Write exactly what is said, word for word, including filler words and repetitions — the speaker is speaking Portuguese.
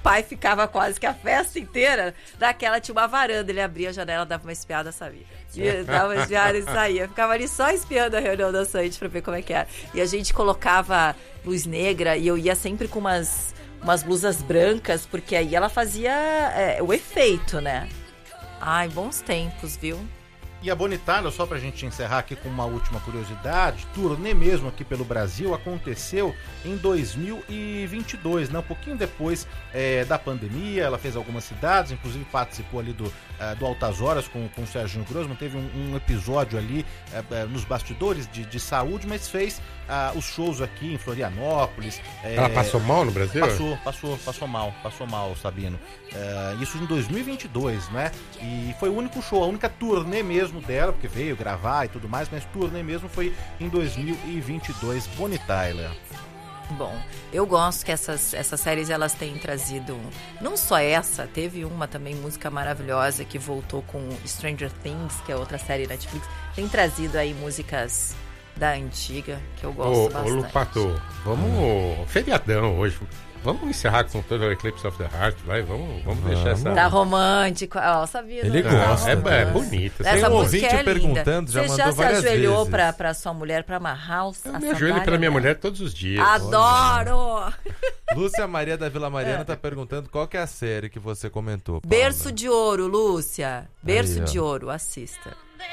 pai ficava quase que a festa inteira. Daquela tinha uma varanda, ele abria a janela, dava uma espiada, sabia? E dava uma espiada e saía. Ficava ali só espiando a reunião dançante pra ver como é que era. E a gente colocava luz negra e eu ia sempre com umas, umas blusas brancas, porque aí ela fazia é, o efeito, né? Ai, bons tempos, viu? E a Bonitala, só pra gente encerrar aqui com uma última curiosidade, turnê mesmo aqui pelo Brasil aconteceu em dois mil e vinte e dois, né? Um pouquinho depois é, da pandemia. Ela fez algumas cidades, inclusive participou ali do, uh, do Altas Horas com, com o Serginho Grossman, teve um, um episódio ali uh, uh, nos bastidores de, de saúde, mas fez uh, os shows aqui em Florianópolis. É, ela passou mal no Brasil? Passou, passou, passou mal, passou mal, Sabino. Uh, isso em dois mil e vinte e dois, né? E foi o único show, a única turnê mesmo dela, porque veio gravar e tudo mais, mas turnê mesmo foi em dois mil e vinte e dois, Bonnie Tyler. Bom, eu gosto que essas, essas séries elas têm trazido, não só essa, teve uma também, música maravilhosa que voltou com Stranger Things, que é outra série Netflix, tem trazido aí músicas da antiga, que eu gosto ô, bastante. Ô, Lupato, vamos, hum. feriadão hoje. Vamos encerrar com todo o Eclipse of the Heart, vai, vamos, vamos ah, deixar essa... Tá romântico, ó, oh, sabia? Ele gosta. É, é, é bonito. Essa Tem um música ouvinte é perguntando, já Você mandou já várias se ajoelhou vezes. pra, pra sua mulher pra amarrar os, Eu a me ajoelho pra minha mulher todos os dias. Adoro! Lúcia Maria da Vila Mariana é. tá perguntando qual que é a série que você comentou, Paula. Berço de Ouro, Lúcia. Berço Aí, de Ouro, assista.